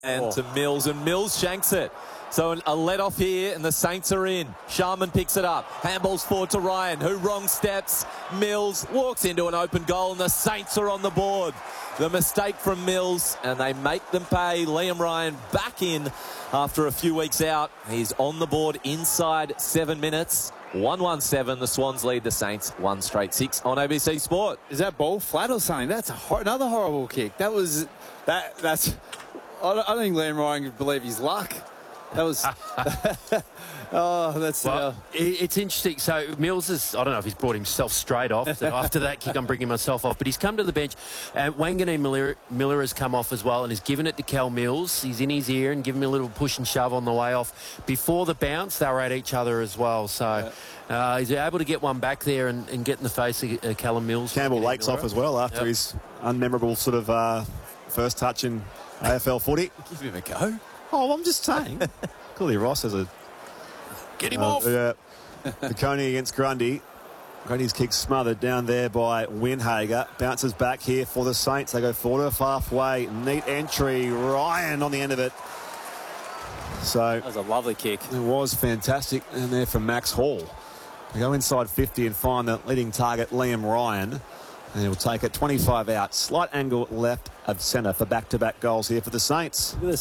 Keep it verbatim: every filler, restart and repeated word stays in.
And oh. to Mills, and Mills shanks it. So a let off here, and the Saints are in. Sharman picks it up. Handballs forward to Ryan, who wrong steps. Mills walks into an open goal, and the Saints are on the board. The mistake from Mills, and they make them pay. Liam Ryan back in after a few weeks out. He's on the board inside seven minutes. one one seven, the Swans lead the Saints one straight six on A B C Sport. Is that ball flat or something? That's a hor another horrible kick. That was that. That's. I don't, I don't think Liam Ryan could believe his luck. That was. oh, that's. Well, uh, it's interesting. So Mills is, I don't know if he's brought himself straight off. So after that kick, I'm bringing myself off. But he's come to the bench. Uh, Wanganeen Miller, Miller has come off as well and has given it to Cal Mills. He's in his ear and given him a little push and shove on the way off. Before the bounce, they were at each other as well. So uh, he's able to get one back there and, and get in the face of uh, Callum Mills. Campbell Lake's off as well after yep. his unmemorable sort of uh, first touch in A F L footy. Give him a go. Oh, I'm just saying. Clearly Ross has a... Get him uh, off. Yeah. Coney against Grundy. Grundy's kick smothered down there by Winhager. Bounces back here for the Saints. They go forward of halfway. Neat entry. Ryan on the end of it. So that was a lovely kick. It was fantastic. And there from Max Hall. They go inside fifty and find the leading target, Liam Ryan. And he'll take it twenty-five out. Slight angle left of centre for back-to-back goals here for the Saints.